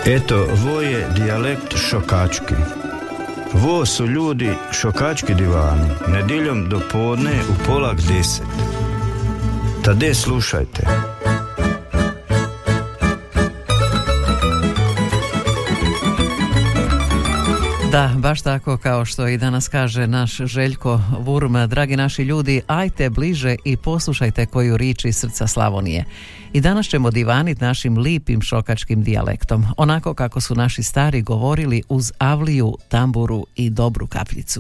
Eto, vo je dijalekt šokački. Vo su ljudi šokački divani, nedjeljom do podne u 9:30. Tade slušajte. Da, baš tako kao što i danas kaže naš Željko Vurm. Dragi naši ljudi, ajte bliže i poslušajte koju rič iz srca Slavonije. I danas ćemo divanit našim lipim šokačkim dijalektom, onako kako su naši stari govorili uz avliju, tamburu i dobru kapljicu.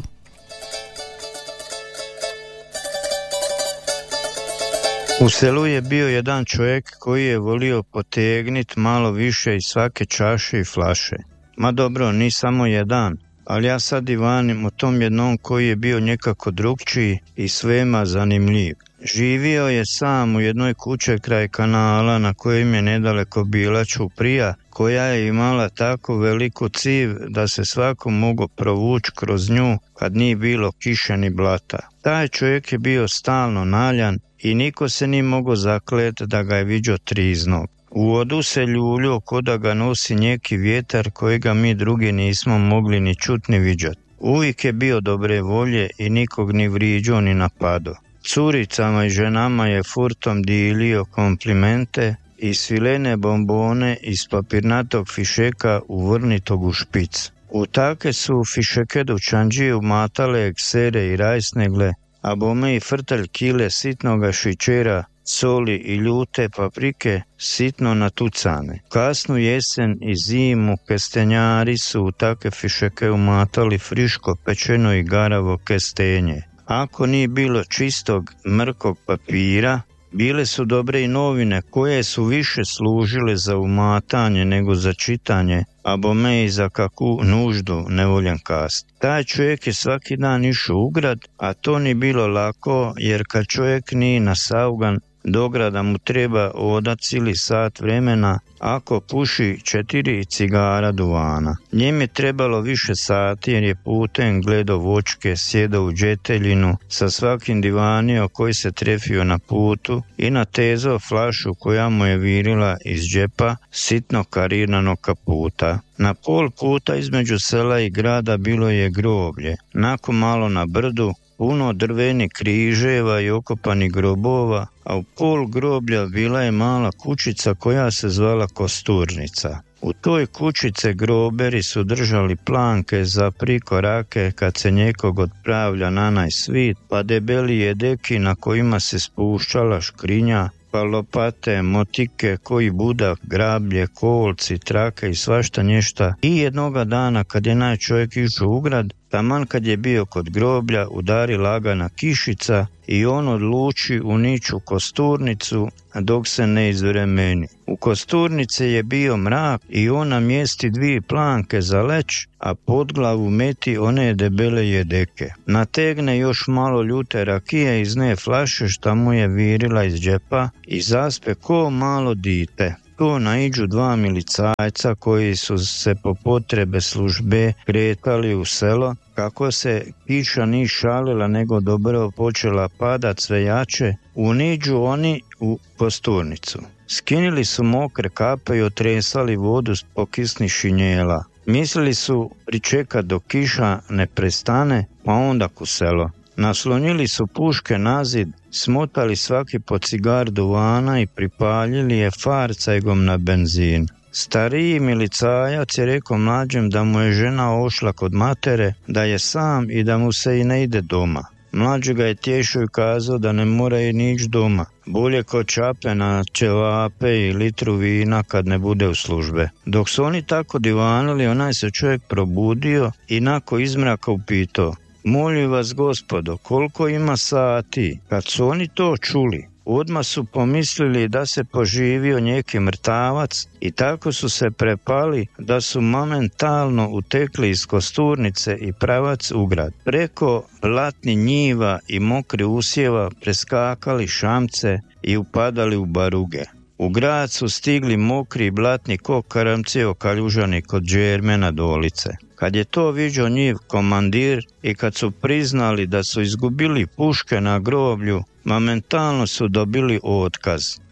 U selu je bio jedan čovjek koji je volio potegnit malo više iz svake čaše i flaše. Ma dobro, ni samo jedan, ali ja sad divanim o tom jednom koji je bio nekako drugčiji i svema zanimljiv. Živio je sam u jednoj kući kraj kanala na kojem je nedaleko bila ćuprija koja je imala tako veliku civ da se svako mogao provući kroz nju kad nije bilo kiše ni blata. Taj čovjek je bio stalno naljan i niko se nije mogao zaklet da ga je viđo triznog. U vodu se ljuljo ko da ga nosi neki vjetar kojega mi drugi nismo mogli ni čut ni viđat. Uvijek je bio dobre volje i nikog ni vriđo ni napado. Curicama i ženama je furtom dilio komplimente i svilene bombone iz papirnatog fišeka uvrnitog u špic. U take su fišeke dućanđije umatale eksere i rajsnegle, a bome i frtelj kile sitnoga šičera, soli i ljute paprike sitno natucane. Kasnu jesen i zimu kestenjari su u take fišeke umatali friško pečeno i garavo kestenje. Ako nije bilo čistog mrkog papira, bile su dobre i novine koje su više služile za umatanje nego za čitanje, a bome i za kakvu nuždu ne voljen kast. Taj čovjek je svaki dan išao u grad, a to ni bilo lako, jer kad čovjek nije nasaugan, do grada mu treba odat cili sat vremena ako puši 4 cigara duvana. Njem je trebalo više sati jer je putem gledao vočke, sjedao u džeteljinu sa svakim divanio koji se trefio na putu i natezao flašu koja mu je virila iz džepa sitno kariranog kaputa. Na pol puta između sela i grada bilo je groblje. Nakon malo na brdu puno drvenih križeva i okopanih grobova, a u pol groblja bila je mala kućica koja se zvala Kosturnica. U toj kućice groberi su držali planke za prikorake kad se nekog odpravlja na naj svit, pa debeli jedeki na kojima se spuščala škrinja, pa lopate, motike, koji budak, grablje, kolci, trake i svašta nješta. I jednoga dana kad je naj čovjek išao u grad, taman kad je bio kod groblja, udari lagana kišica i on odluči uniću Kosturnicu dok se ne izvremeni. U Kosturnici je bio mrak i on namjesti 2 planke za leć, a pod glavu meti one debele jedeke. Nategne još malo ljute rakije iz ne flaše šta mu je virila iz džepa i zaspe ko malo dite. Tu naiđu 2 milicajca koji su se po potrebe službe kretali u selo. Kako se kiša ni šalila nego dobro počela padat sve jače, uniđu oni u Kosturnicu. Skinili su mokre kape i otresali vodu po kisni šinjela. Mislili su pričekat dok kiša ne prestane, pa onda ku selo. Naslonili su puške na zid, smotali svaki po cigar duvana i pripaljili je farcajgom na benzin. Stariji milicajac je rekao mlađem da mu je žena ošla kod matere, da je sam i da mu se i ne ide doma. Mlađi ga je tješio i kazao da ne mora i nić doma. Bolje ko čape na ćevape i litru vina kad ne bude u službe. Dok su oni tako divanili, onaj se čovjek probudio i nakon izmraka upitao: molim vas gospodo, koliko ima sati? Kad su oni to čuli, odmah su pomislili da se poživio neki mrtavac i tako su se prepali da su momentalno utekli iz Kosturnice i pravac u grad. Preko blatni njiva i mokri usjeva preskakali šamce i upadali u baruge. U grad su stigli mokri blatni ko karamce okaljužani kod Džermena Dolice. Kad je to vidio njiv komandir i kad su priznali da su izgubili puške na groblju, momentalno su dobili otkaz.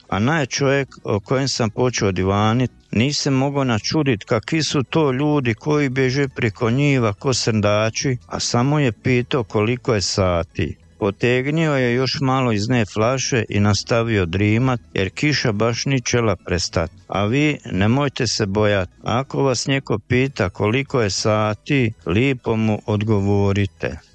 A naj čovjek o kojem sam počeo divaniti, nisam mogao načuditi kakvi su to ljudi koji bježe preko njiva ko srndači, a samo je pitao koliko je sati. Potegnio je još malo iz ne flaše i nastavio drimat, jer kiša baš ni čela prestat. A vi nemojte se bojati, ako vas neko pita koliko je sati, lipo mu odgovorite.